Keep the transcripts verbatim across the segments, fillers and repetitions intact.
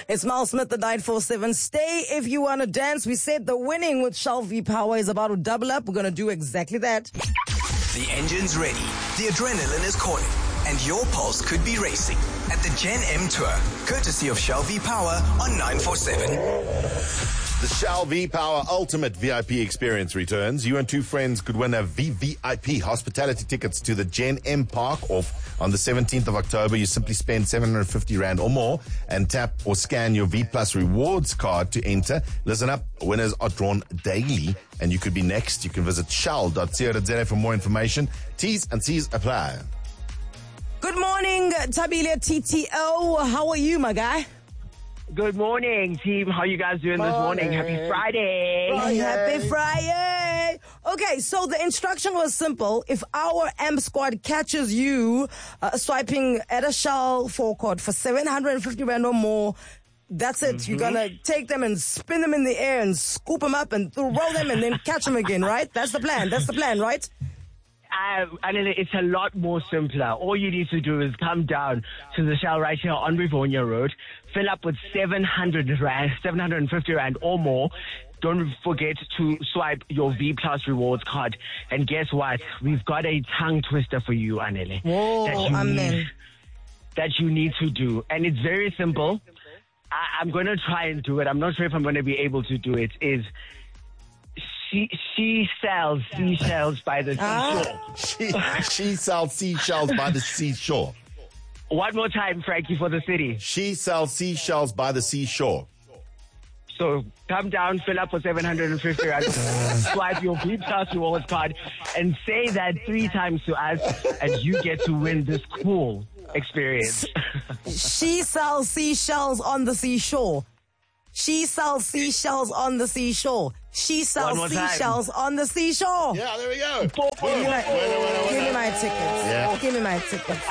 It's Miles Smith, the nine four seven. Stay if you want to dance. We said the winning with Shell V-Power is about to double up. We're going to do exactly that. The engine's ready. The adrenaline is calling. And your pulse could be racing at the Gen M Tour, courtesy of Shell V-Power on nine four seven. The Shell V-Power Ultimate V I P experience returns. You and two friends could win a V V I P hospitality tickets to the Gen M Park off on the seventeenth of October. You simply spend seven hundred fifty rand or more and tap or scan your V Plus rewards card to enter. Listen up, winners are drawn daily and you could be next. You can visit shell dot co dot za for more information. T's and C's apply. Good morning, Tabile T T O. How are you, my guy? Good morning, team. How you guys doing this morning? Happy Friday. Friday. Happy Friday. Okay, so the instruction was simple. If our M squad catches you uh, swiping at a Shell forecourt for seven hundred fifty rand or more, that's it. Mm-hmm. You're going to take them and spin them in the air and scoop them up and roll them and then catch them again, right? That's the plan. That's the plan, right? Uh, and it's a lot more simpler. All you need to do is come down to the Shell right here on Rivonia Road, fill up with seven hundred rand, seven hundred fifty rand or more. Don't forget to swipe your V Plus rewards card. And guess what? We've got a tongue twister for you, Anele. Whoa, that you amen. Need, that you need to do. And it's very simple. I, I'm going to try and do it. I'm not sure if I'm going to be able to do it. Is She she sells seashells by the seashore. She, she sells seashells by the seashore. One more time, Frankie, for the city. She sells seashells by the seashore. So come down, fill up for seven hundred fifty rand, swipe your V Plus rewards card, and say that three times to us, and you get to win this cool experience. She sells seashells on the seashore. She sells seashells on the seashore. She sells seashells on the seashore. Yeah, there we go. Give me my, give me my tickets. Yeah. Give me my tickets.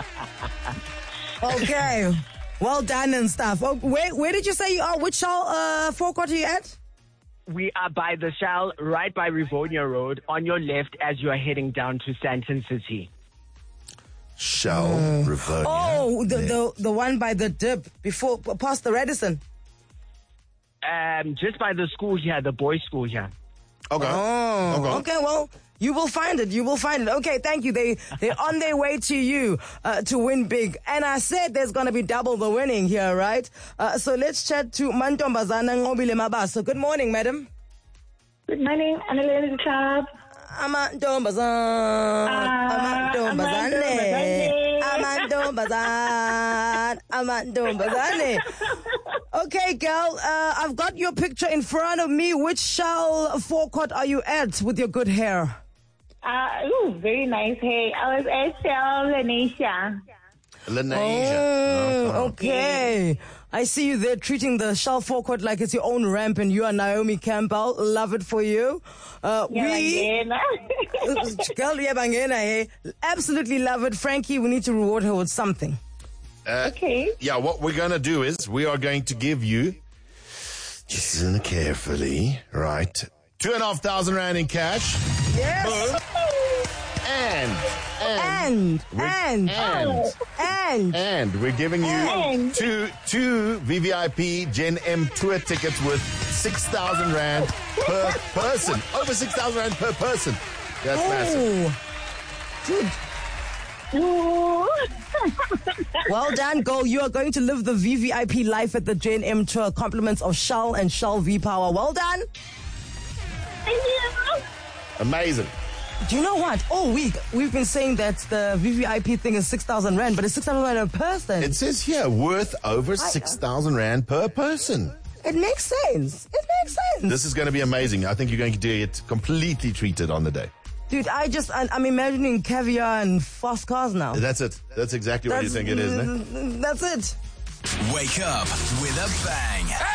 Okay. Well done and stuff. Oh, where, where did you say you are? Which Shell uh, forecourt are you at? We are by the Shell, right by Rivonia Road, on your left as you are heading down to Sandton City. Shell, uh, Rivonia. Oh, the, the, the one by the dip, before, past the Radisson. Um, just by the school here, the boys' school here. Okay. Oh, okay. okay. Well, you will find it. You will find it. Okay, thank you. They they're on their way to you uh, to win big. And I said there's going to be double the winning here, right? Uh, so let's chat to Mantombazana Ngobile Mabaso. Good morning, madam. Good morning, Anele Club. Amantombazana. Amantombazane. Amantombazana. Amantombazane. Okay, girl, uh, I've got your picture in front of me. Which Shell forecourt are you at with your good hair? Uh, ooh, very nice hair. I was at Shell Lenasia. Lenasia. Oh, okay. I see you there treating the Shell forecourt like it's your own ramp, and you are Naomi Campbell. Love it for you. Uh, we, girl, yeah, bangena, hey. Absolutely love it. Frankie, we need to reward her with something. Uh, okay. Yeah, what we're going to do is we are going to give you, just listen carefully, right, two and a half thousand rand in cash. Yes. Boom. And, and, and, and, and, and, and we're giving you and. two, two V V I P Gen M tour tickets with six thousand rand per person. Over six thousand rand per person. That's oh. massive. Dude. Well done, girl. You are going to live the V V I P life at the Gen M Tour. Compliments of Shell and Shell V-Power. Well done. Thank you. Amazing. Do you know what? All week, we've been saying that the V V I P thing is six thousand rand, but it's six thousand rand per person. It says here, worth over six thousand rand per person. It makes sense. It makes sense. This is going to be amazing. I think you're going to get completely treated on the day. Dude, I just, I, I'm imagining caviar and fast cars now. That's it. That's exactly what That's, you think it is, ne? That's it. Wake up with a bang.